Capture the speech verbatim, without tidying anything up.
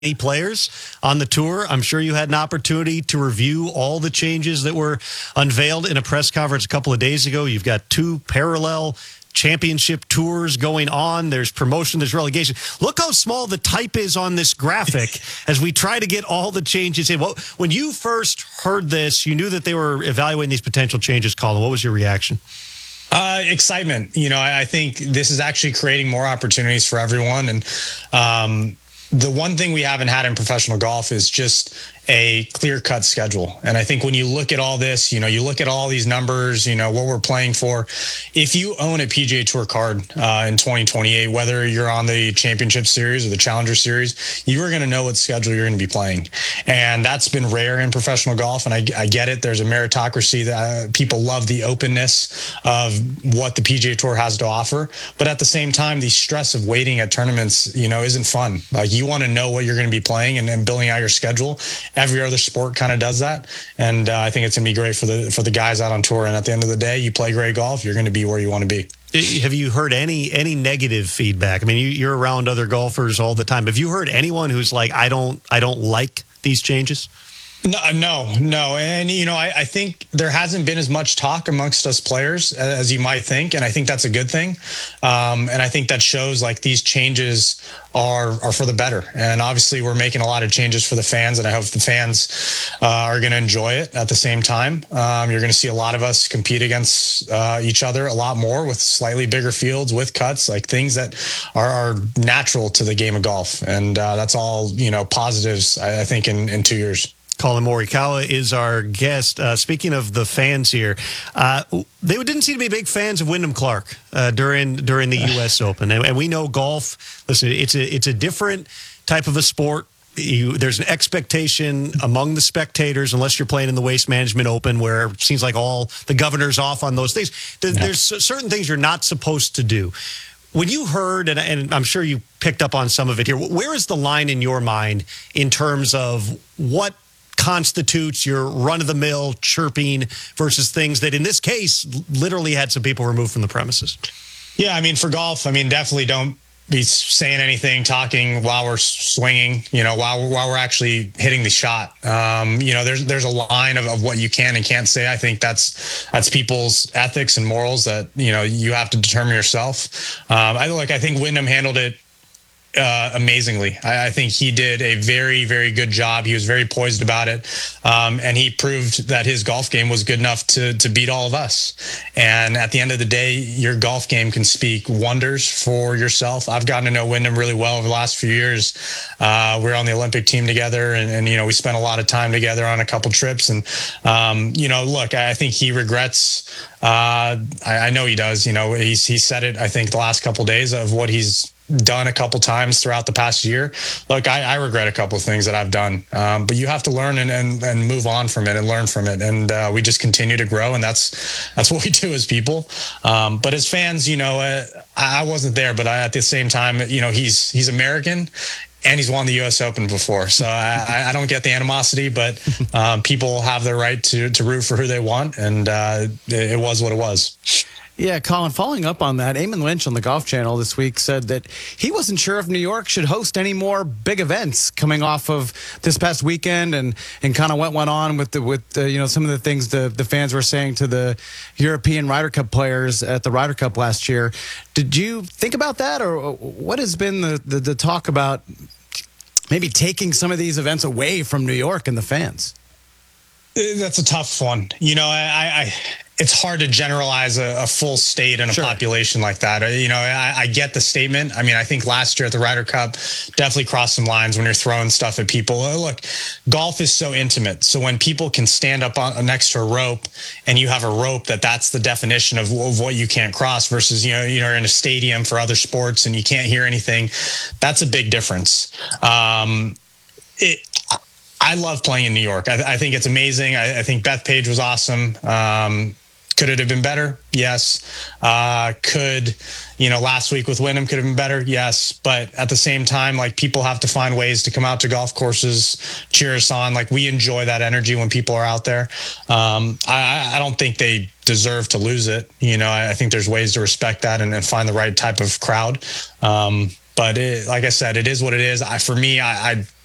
players on the tour. I'm sure you had an opportunity to review all the changes that were unveiled in a press conference a couple of days ago. You've got two parallel championship tours going on. There's promotion, there's relegation. Look how small the type is on this graphic as we try to get all the changes in. Well, when you first heard this, you knew that they were evaluating these potential changes, Colin. What was your reaction? Uh, excitement. You know, I, I think this is actually creating more opportunities for everyone. And um, the one thing we haven't had in professional golf is just a clear-cut schedule. And I think when you look at all this, you know, you look at all these numbers, you know, what we're playing for. If you own a P G A Tour card uh, in twenty twenty-eight, whether you're on the Championship Series or the Challenger Series, you are going to know what schedule you're going to be playing. And that's been rare in professional golf. And I, I get it. There's a meritocracy that uh, people love the openness of what the P G A Tour has to offer. But at the same time, the stress of waiting at tournaments, you know, isn't fun. Like, you want to know what you're going to be playing and then building out your schedule. Every other sport kind of does that. And uh, I think it's going to be great for the for the guys out on tour. And at the end of the day, you play great golf, you're going to be where you want to be. Have you heard any any negative feedback? I mean, you, you're around other golfers all the time. Have you heard anyone who's like, I don't I don't like these changes? No, no, no. And, you know, I, I think there hasn't been as much talk amongst us players as you might think. And I think that's a good thing. Um, and I think that shows like these changes are, are for the better. And obviously we're making a lot of changes for the fans. And I hope the fans uh, are going to enjoy it at the same time. Um, you're going to see a lot of us compete against uh, each other a lot more with slightly bigger fields, with cuts, like things that are, are natural to the game of golf. And uh, that's all, you know, positives, I, I think, in, in two years. Colin Morikawa is our guest. Uh, speaking of the fans here, uh, they didn't seem to be big fans of Wyndham Clark uh, during during the U S Open, and, and we know golf. Listen, it's a it's a different type of a sport. You, there's an expectation among the spectators, unless you're playing in the Waste Management Open, where it seems like all the governor's off on those things. There, there's certain things you're not supposed to do. When you heard, and, and I'm sure you picked up on some of it here, where is the line in your mind in terms of what constitutes your run-of-the-mill chirping versus things that, in this case, literally had some people removed from the premises? Yeah, I mean, for golf, I mean, definitely don't be saying anything, talking while we're swinging, you know, while we're, while we're actually hitting the shot. Um, you know, there's there's a line of, of what you can and can't say. I think that's that's people's ethics and morals that, you know, you have to determine yourself. Um, I like I think Wyndham handled it Uh, amazingly. I, I think he did a very, very good job. He was very poised about it. Um, and he proved that his golf game was good enough to, to beat all of us. And at the end of the day, your golf game can speak wonders for yourself. I've gotten to know Wyndham really well over the last few years. Uh, we we're on the Olympic team together, and, and, you know, we spent a lot of time together on a couple trips. And, um, you know, look, I think he regrets, uh, I, I know he does, you know, he's, he said it, I think, the last couple of days of what he's done a couple times throughout the past year. Look, I, I regret a couple of things that I've done, um, but you have to learn and, and and move on from it and learn from it. And uh, we just continue to grow, and that's that's what we do as people. Um, but as fans, you know, uh, I wasn't there, but I, at the same time, you know, he's he's American. And he's won the U S Open before. So I, I don't get the animosity, but um, people have their right to to root for who they want. And uh, it, it was what it was. Yeah, Colin, following up on that, Eamon Lynch on the Golf Channel this week said that he wasn't sure if New York should host any more big events coming off of this past weekend, and, and kind of what went on with the with the, you know, some of the things the, the fans were saying to the European Ryder Cup players at the Ryder Cup last year. Did you think about that, or what has been the, the, the talk about maybe taking some of these events away from New York and the fans? That's a tough one. You know, I, I it's hard to generalize a, a full state and a sure. population like that. You know, I, I get the statement. I mean, I think last year at the Ryder Cup definitely crossed some lines when you're throwing stuff at people. Look, golf is so intimate. So when people can stand up on, next to a rope, and you have a rope that that's the definition of, of what you can't cross, versus, you know, you're in a stadium for other sports and you can't hear anything. That's a big difference. Um, it, I love playing in New York. I, I think it's amazing. I, I think Bethpage was awesome. Um, could it have been better? Yes. Uh, could, you know, last week with Wyndham could have been better? Yes. But at the same time, like, people have to find ways to come out to golf courses, cheer us on. Like, we enjoy that energy when people are out there. Um, I, I don't think they deserve to lose it. You know, I, I think there's ways to respect that and, and find the right type of crowd. Um, but it, like I said, it is what it is. I, for me, I, I